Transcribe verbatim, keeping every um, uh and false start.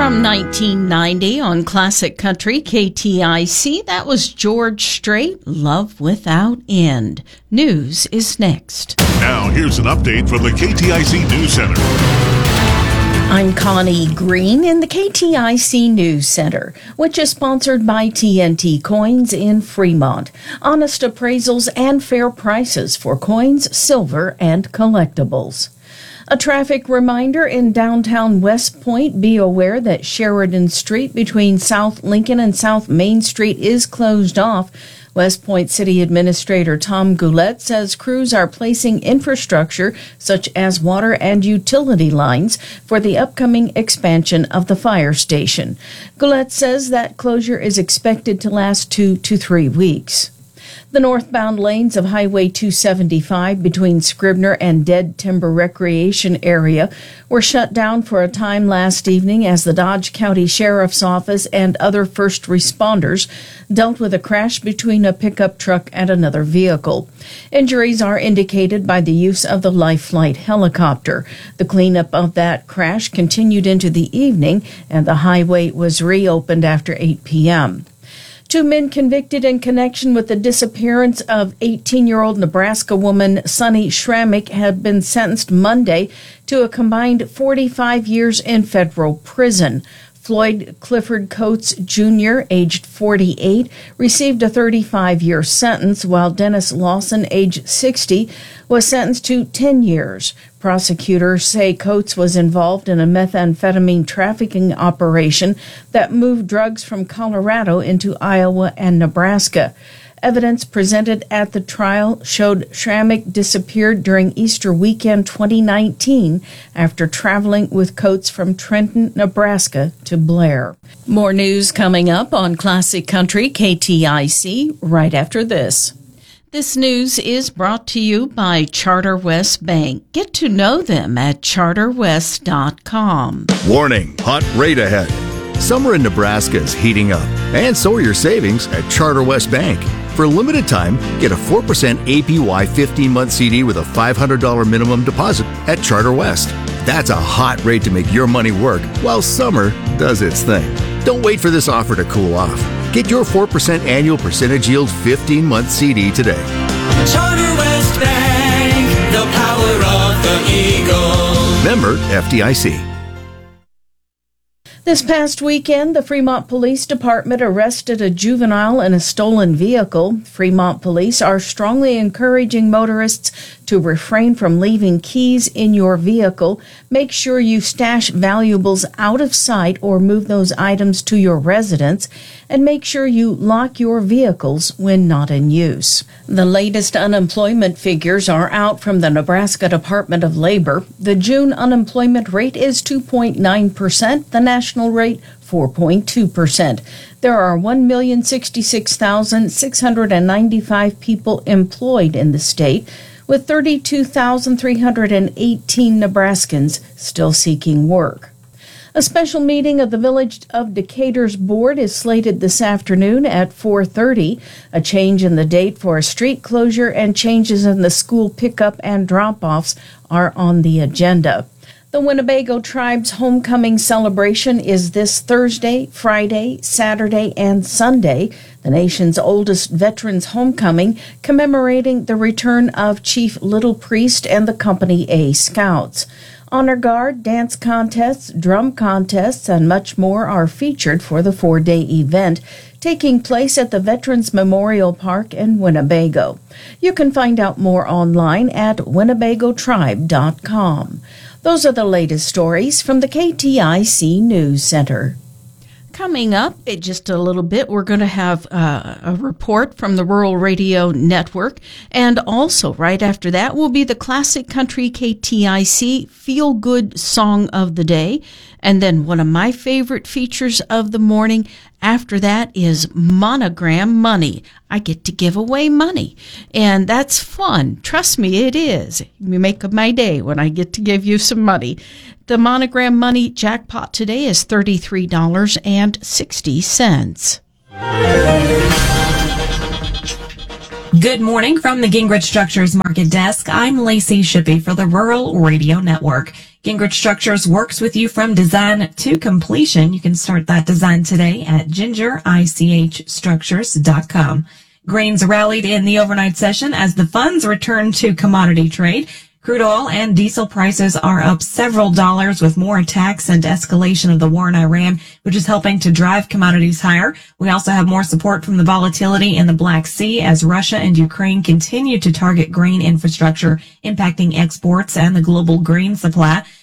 From nineteen ninety on Classic Country K T I C, that was George Strait, Love Without End. News is next. Now, here's an update from the K T I C News Center. I'm Connie Green in the K T I C News Center, which is sponsored by T N T Coins in Fremont. Honest appraisals and fair prices for coins, silver, and collectibles. A traffic reminder in downtown West Point. Be aware that Sheridan Street between South Lincoln and South Main Street is closed off. West Point City Administrator Tom Goulet says crews are placing infrastructure such as water and utility lines for the upcoming expansion of the fire station. Goulet says that closure is expected to last two to three weeks. The northbound lanes of Highway two seventy-five between Scribner and Dead Timber Recreation Area were shut down for a time last evening as the Dodge County Sheriff's Office and other first responders dealt with a crash between a pickup truck and another vehicle. Injuries are indicated by the use of the Life Flight helicopter. The cleanup of that crash continued into the evening, and the highway was reopened after eight p.m. Two men convicted in connection with the disappearance of eighteen-year-old Nebraska woman Sunny Schrammick have been sentenced Monday to a combined forty-five years in federal prison. Floyd Clifford Coates Junior, aged forty-eight, received a thirty-five-year sentence, while Dennis Lawson, aged sixty, was sentenced to ten years. Prosecutors say Coates was involved in a methamphetamine trafficking operation that moved drugs from Colorado into Iowa and Nebraska. Evidence presented at the trial showed Schrammick disappeared during Easter weekend twenty nineteen after traveling with Coates from Trenton, Nebraska to Blair. More news coming up on Classic Country K T I C right after this. This news is brought to you by Charter West Bank. Get to know them at charter west dot com. Warning, hot rate ahead. Summer in Nebraska is heating up, and so are your savings at Charter West Bank. For a limited time, get a four percent A P Y fifteen-month C D with a five hundred dollars minimum deposit at Charter West. That's a hot rate to make your money work while summer does its thing. Don't wait for this offer to cool off. Get your four percent annual percentage yield fifteen-month C D today. Charter West Bank, the power of the Eagle. Member F D I C. This past weekend, the Fremont Police Department arrested a juvenile in a stolen vehicle. Fremont police are strongly encouraging motorists to refrain from leaving keys in your vehicle. Make sure you stash valuables out of sight or move those items to your residence. And make sure you lock your vehicles when not in use. The latest unemployment figures are out from the Nebraska Department of Labor. The June unemployment rate is two point nine percent, the national rate four point two percent. There are one million sixty-six thousand six hundred ninety-five people employed in the state, with thirty-two thousand three hundred eighteen Nebraskans still seeking work. A special meeting of the Village of Decatur's board is slated this afternoon at four thirty. A change in the date for a street closure and changes in the school pickup and drop-offs are on the agenda. The Winnebago Tribe's homecoming celebration is this Thursday, Friday, Saturday, and Sunday, the nation's oldest veterans' homecoming, commemorating the return of Chief Little Priest and the Company A Scouts. Honor Guard, dance contests, drum contests, and much more are featured for the four-day event, taking place at the Veterans Memorial Park in Winnebago. You can find out more online at winnebago tribe dot com. Those are the latest stories from the K T I C News Center. Coming up in just a little bit, we're going to have uh, a report from the Rural Radio Network. And also, right after that, will be the Classic Country K T I C Feel Good Song of the Day. And then one of my favorite features of the morning after that is Monogram Money. I get to give away money, and that's fun. Trust me, it is. You make my day when I get to give you some money. The Monogram Money jackpot today is thirty-three dollars and sixty cents. Good morning from the Gingrich Structures Market Desk. I'm Lacey Shippey for the Rural Radio Network. Gingrich Structures works with you from design to completion. You can start that design today at ginger ich structures dot com. Grains rallied in the overnight session as the funds return to commodity trade. Crude oil and diesel prices are up several dollars with more attacks and escalation of the war in Iran, which is helping to drive commodities higher. We also have more support from the volatility in the Black Sea as Russia and Ukraine continue to target grain infrastructure, impacting exports and the global grain supply.